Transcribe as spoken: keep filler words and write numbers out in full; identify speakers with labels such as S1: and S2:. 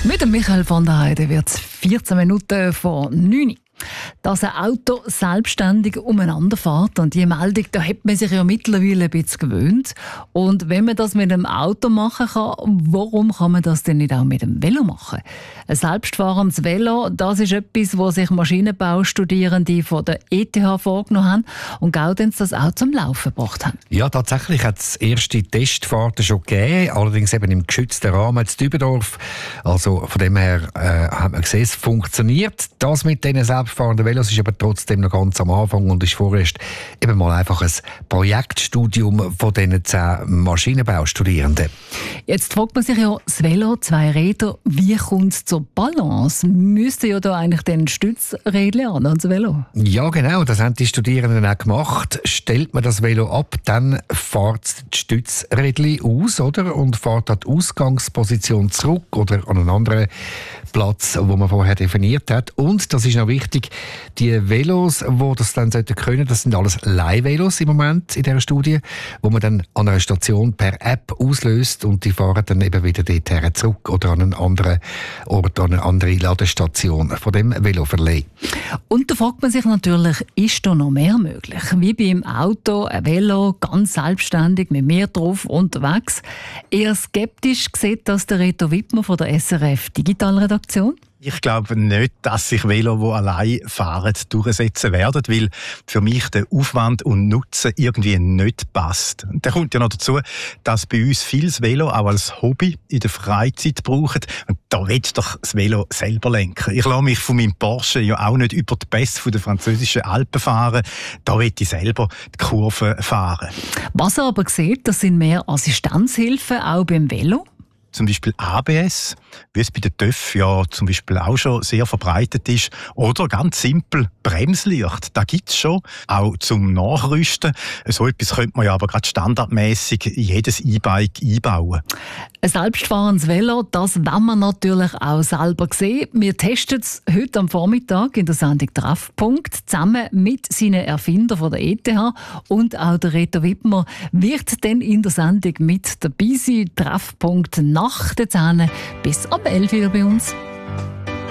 S1: Mit dem Michael von der Heide wird es vierzehn Minuten vor neun Uhr. Dass ein Auto selbstständig umeinander fährt, und die Meldung, da hat man sich ja mittlerweile ein bisschen gewöhnt. Und wenn man das mit einem Auto machen kann, warum kann man das denn nicht auch mit dem Velo machen? Ein selbstfahrendes Velo, das ist etwas, was sich Maschinenbaustudierende von der E T H vorgenommen haben und Gaudenz das auch zum Laufen gebracht haben.
S2: Ja, tatsächlich hat es erste Testfahrten schon gegeben, allerdings eben im geschützten Rahmen in Dübendorf. Also von dem her äh, hat man gesehen, es funktioniert. Das mit diesen selbstfahrenden Velos ist aber trotzdem noch ganz am Anfang und ist vorerst eben mal einfach ein Projektstudium von diesen zehn Maschinenbaustudierenden.
S1: Jetzt fragt man sich ja, das Velo, zwei Räder, wie kommt es zur Balance? Müsste ja da eigentlich den Stützrädchen an, ans Velo?
S2: Ja, genau, das haben die Studierenden auch gemacht. Stellt man das Velo ab, dann fährt die Stützrädchen aus, oder? Und fährt an die Ausgangsposition zurück oder an einen anderen Platz, wo man vorher definiert hat. Und, das ist noch wichtig, die Velos, die das dann können sollten, das sind alles Leihvelos im Moment in dieser Studie, wo man dann an einer Station per App auslöst und die fahren dann eben wieder dorthin zurück oder an einen anderen Ort, an eine andere Ladestation von dem Veloverleih.
S1: Und da fragt man sich natürlich, ist da noch mehr möglich? Wie beim Auto, ein Velo, ganz selbstständig, mit mehr drauf unterwegs. Eher skeptisch sieht das der Reto Wittmer von der S R F Digitalredaktion.
S3: Ich glaube nicht, dass sich Velo, die allein fahren, durchsetzen werden, weil für mich der Aufwand und Nutzen irgendwie nicht passt. Und da kommt ja noch dazu, dass bei uns vieles Velo auch als Hobby in der Freizeit brauchen. Und da will ich doch das Velo selber lenken. Ich lasse mich von meinem Porsche ja auch nicht über die Pässe der französischen Alpen fahren. Da will ich selber die Kurve fahren.
S1: Was er aber sieht, das sind mehr Assistenzhilfen, auch beim Velo.
S3: Zum Beispiel A B S, wie es bei den T Ö F ja zum Beispiel auch schon sehr verbreitet ist. Oder ganz simpel Bremslicht, das gibt es schon, auch zum Nachrüsten. So etwas könnte man ja aber gerade standardmäßig in jedes E-Bike einbauen.
S1: Ein selbstfahrendes Velo, das wollen wir natürlich auch selber sehen. Wir testen es heute am Vormittag in der Sendung Treffpunkt zusammen mit seinen Erfindern von der E T H, und auch der Reto Wittmer wird dann in der Sendung mit dabei sein. Treffpunkt nach den zehn bis ab elf Uhr bei uns.